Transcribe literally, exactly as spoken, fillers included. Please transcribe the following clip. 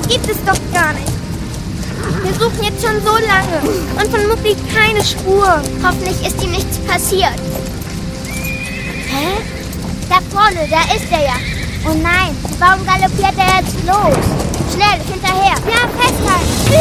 gibt es doch gar nicht. Wir suchen jetzt schon so lange und von Muck liegt keine Spur. Hoffentlich ist ihm nichts passiert. Hä? Da vorne, da ist er ja. Oh nein, warum galoppiert er jetzt los? Schnell, hinterher. Ja, festhalten.